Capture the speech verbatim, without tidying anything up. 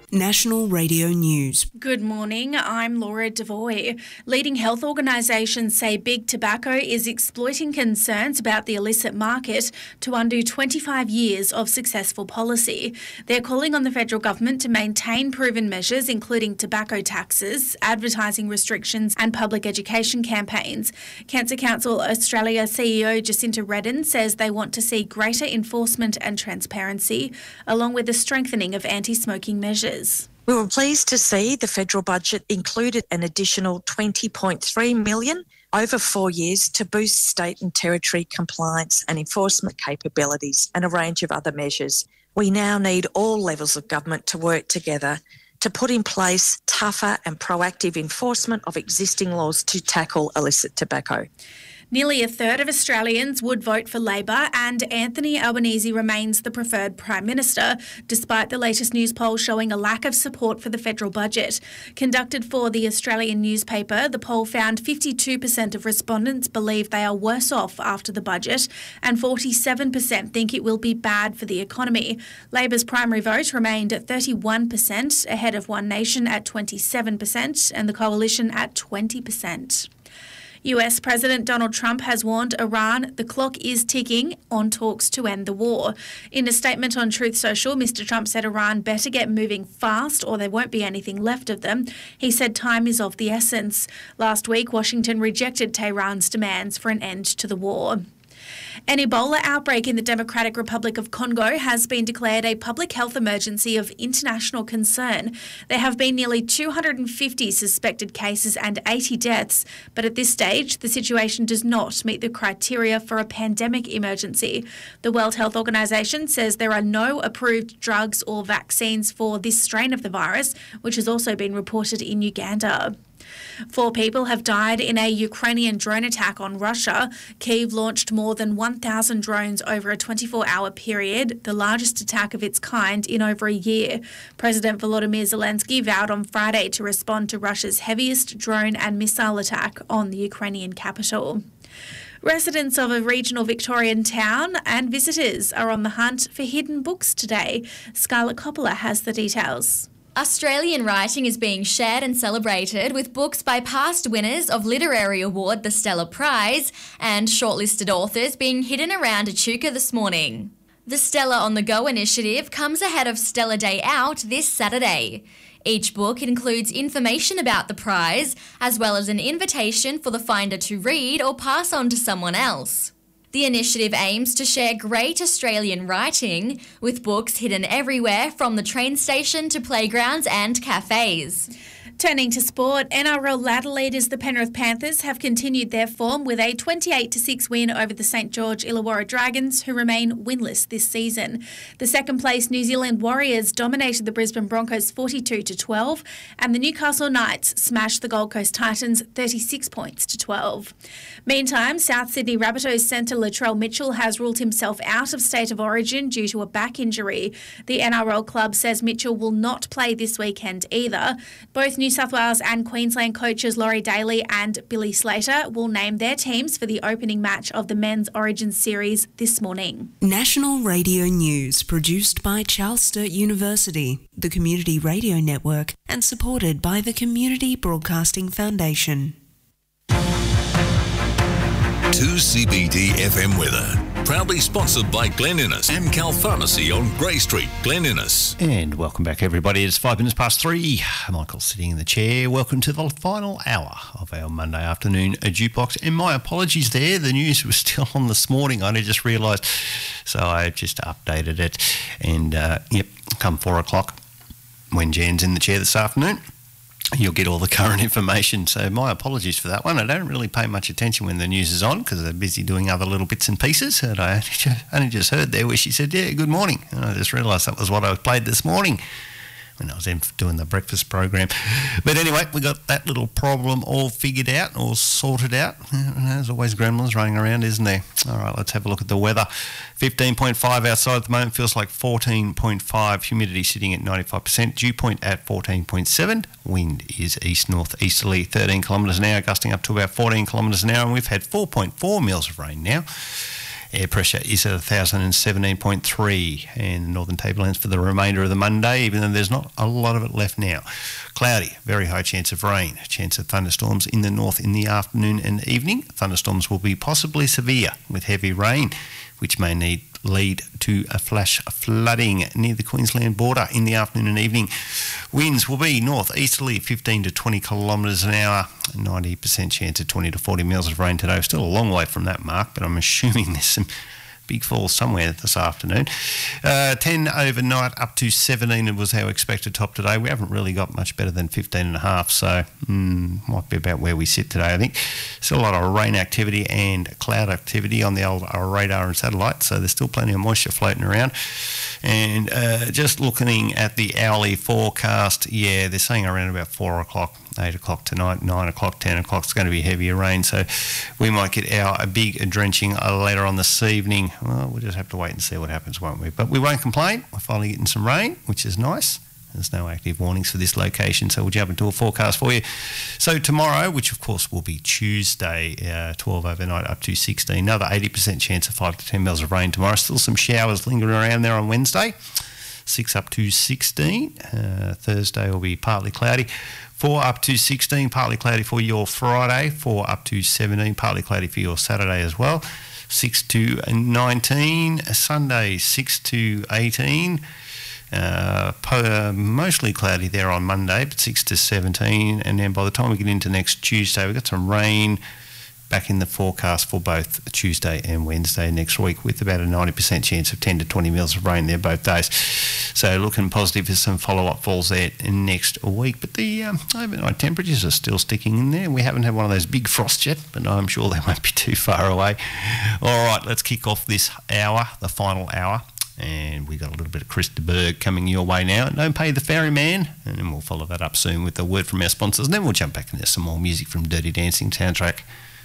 National Radio News. Good morning, I'm Laura Devoy. Leading health organisations say big tobacco is exploiting concerns about the illicit market to undo twenty-five years of successful policy. They're calling on the federal government to maintain proven measures including tobacco taxes, advertising restrictions and public education campaigns. Cancer Council Australia C E O Jacinta Redden says they want to see greater enforcement and transparency, along with the strengthening of anti-smoking measures. We were pleased to see the federal budget included an additional twenty point three million dollars over four years to boost state and territory compliance and enforcement capabilities and a range of other measures. We now need all levels of government to work together to put in place tougher and proactive enforcement of existing laws to tackle illicit tobacco. Nearly a third of Australians would vote for Labor and Anthony Albanese remains the preferred Prime Minister, despite the latest news poll showing a lack of support for the federal budget. Conducted for the Australian newspaper, the poll found fifty-two percent of respondents believe they are worse off after the budget and forty-seven percent think it will be bad for the economy. Labor's primary vote remained at thirty-one percent, ahead of One Nation at twenty-seven percent and the Coalition at twenty percent. U S President Donald Trump has warned Iran the clock is ticking on talks to end the war. In a statement on Truth Social, Mister Trump said Iran better get moving fast or there won't be anything left of them. He said time is of the essence. Last week, Washington rejected Tehran's demands for an end to the war. An Ebola outbreak in the Democratic Republic of Congo has been declared a public health emergency of international concern. There have been nearly two hundred fifty suspected cases and eighty deaths, but at this stage, the situation does not meet the criteria for a pandemic emergency. The World Health Organization says there are no approved drugs or vaccines for this strain of the virus, which has also been reported in Uganda. Four people have died in a Ukrainian drone attack on Russia. Kyiv launched more than one thousand drones over a twenty-four hour period, the largest attack of its kind in over a year. President Volodymyr Zelensky vowed on Friday to respond to Russia's heaviest drone and missile attack on the Ukrainian capital. Residents of a regional Victorian town and visitors are on the hunt for hidden books today. Scarlett Coppola has the details. Australian writing is being shared and celebrated with books by past winners of Literary Award the Stella Prize and shortlisted authors being hidden around Echuca this morning. The Stella on the Go initiative comes ahead of Stella Day Out this Saturday. Each book includes information about the prize as well as an invitation for the finder to read or pass on to someone else. The initiative aims to share great Australian writing, with books hidden everywhere from the train station to playgrounds and cafes. Turning to sport, N R L ladder leaders the Penrith Panthers have continued their form with a twenty-eight to six win over the St George Illawarra Dragons, who remain winless this season. The second-place New Zealand Warriors dominated the Brisbane Broncos forty-two to twelve, and the Newcastle Knights smashed the Gold Coast Titans thirty-six points to twelve. Meantime, South Sydney Rabbitohs centre Latrell Mitchell has ruled himself out of State of Origin due to a back injury. The N R L club says Mitchell will not play this weekend either. Both New South Wales and Queensland coaches Laurie Daly and Billy Slater will name their teams for the opening match of the Men's Origin Series this morning. National Radio News, produced by Charles Sturt University, the Community Radio Network, and supported by the Community Broadcasting Foundation. two C B D F M weather. Proudly sponsored by Glen Innes and Cal Pharmacy on Grey Street, Glen Innes. And welcome back, everybody. It's five minutes past three. Michael's sitting in the chair. Welcome to the final hour of our Monday afternoon jukebox. And my apologies there. The news was still on this morning. I only just realised. So I just updated it. And, uh, yep, come four o'clock, when Jan's in the chair this afternoon, you'll get all the current information. So my apologies for that one. I don't really pay much attention when the news is on because they're busy doing other little bits and pieces. And I only just heard there where she said, yeah, good morning. And I just realised that was what I played this morning when I was in doing the breakfast program. But anyway, we got that little problem all figured out, all sorted out. There's always gremlins running around, isn't there? All right, let's have a look at the weather. fifteen point five outside at the moment, feels like fourteen point five. Humidity sitting at ninety-five percent. Dew point at fourteen point seven. Wind is east-north-easterly, thirteen kilometres an hour, gusting up to about fourteen kilometres an hour. And we've had four point four mils of rain now. Air pressure is at one thousand seventeen point three, and the northern tablelands for the remainder of the Monday, even though there's not a lot of it left now. Cloudy, very high chance of rain, chance of thunderstorms in the north in the afternoon and evening. Thunderstorms will be possibly severe with heavy rain, which may need lead to a flash flooding near the Queensland border in the afternoon and evening. Winds will be north-easterly, fifteen to twenty kilometres an hour, ninety percent chance of twenty to forty mils of rain today. Still a long way from that mark, but I'm assuming there's some big falls somewhere this afternoon. Uh, ten overnight up to seventeen, it was our expected top today. We haven't really got much better than fifteen and a half, so mm, might be about where we sit today, I think. Still a lot of rain activity and cloud activity on the old uh, radar and satellite, so there's still plenty of moisture floating around. And uh, just looking at the hourly forecast, yeah, they're saying around about four o'clock, eight o'clock tonight, nine o'clock, ten o'clock, it's going to be heavier rain, so we might get our a big drenching later on this evening. Well, we'll just have to wait and see what happens, won't we? But we won't complain. We're finally getting some rain, which is nice. There's no active warnings for this location, so we'll jump into a forecast for you. So tomorrow, which of course will be Tuesday, uh, twelve overnight up to sixteen, another eighty percent chance of five to ten mils of rain tomorrow. Still some showers lingering around there on Wednesday, six up to sixteen. Uh, Thursday will be partly cloudy. four up to sixteen, partly cloudy for your Friday. four up to seventeen, partly cloudy for your Saturday as well. six to nineteen. Sunday, six to eighteen. Uh, po- mostly cloudy there on Monday, but six to seventeen. And then by the time we get into next Tuesday, we've got some rain back in the forecast for both Tuesday and Wednesday next week, with about a ninety percent chance of ten to twenty mils of rain there both days. So looking positive for some follow-up falls there next week. But the um, overnight temperatures are still sticking in there. We haven't had one of those big frosts yet, but I'm sure they won't be too far away. All right, let's kick off this hour, the final hour. And we got a little bit of Chris de Burgh coming your way now. Don't Pay the Ferryman. And then we'll follow that up soon with a word from our sponsors. And then we'll jump back into some more music from Dirty Dancing soundtrack.